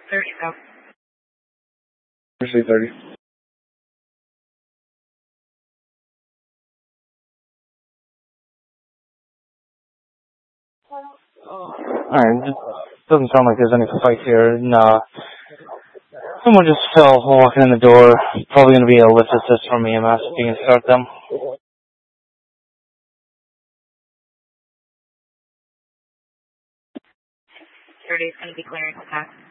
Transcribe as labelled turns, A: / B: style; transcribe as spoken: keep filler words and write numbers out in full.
A: thirty, go.
B: Say thirty. Alright, it doesn't sound like there's any fight here. Nah. Someone just fell walking in the door. Probably going to be a lift assist from E M S if you can start them.
A: thirty is going to be clearing the path.